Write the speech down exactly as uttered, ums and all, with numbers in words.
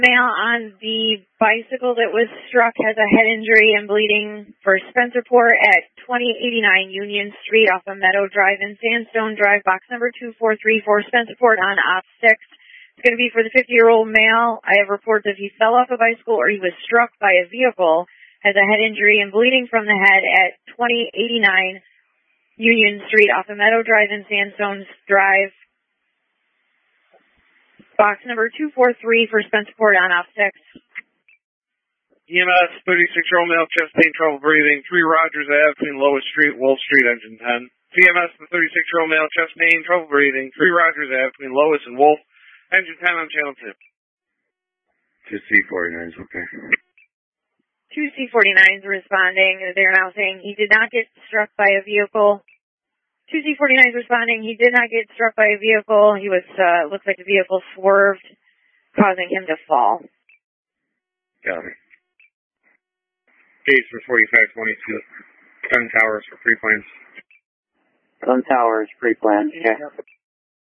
Male on the bicycle that was struck has a head injury and bleeding for Spencerport at twenty eighty-nine Union Street off of Meadow Drive and Sandstone Drive, box number two four three four, Spencerport on op six. It's going to be for the fifty-year-old male. I have reports that he fell off a bicycle or he was struck by a vehicle, has a head injury and bleeding from the head at twenty eighty-nine Union Street off of Meadow Drive and Sandstone Drive. Box number two four three for Spencerport on op six. E M S, thirty-six-year-old male, chest pain, trouble breathing, three Rogers Ave between Lois Street, Wolf Street, engine ten. C M S, the thirty-six-year-old male, chest pain, trouble breathing, three Rogers Ave between Lois and Wolf, engine ten on channel two. Two C forty-nines, okay. Two C forty-nines responding. They're now saying he did not get struck by a vehicle. Two C forty-nines responding, he did not get struck by a vehicle. He was, uh, looks like the vehicle swerved, causing him to fall. Got it. Case for forty-five twenty-two. Sun Towers for pre-plans. Sun Towers, pre-plans, yeah.